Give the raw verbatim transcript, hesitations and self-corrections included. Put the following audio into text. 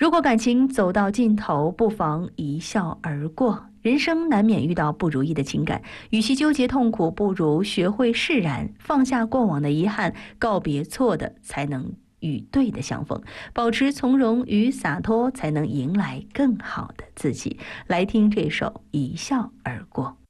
如果感情走到尽头，不妨一笑而过。人生难免遇到不如意的情感，与其纠结痛苦，不如学会释然，放下过往的遗憾，告别错的，才能与对的相逢。保持从容与洒脱，才能迎来更好的自己。来听这首《一笑而过》。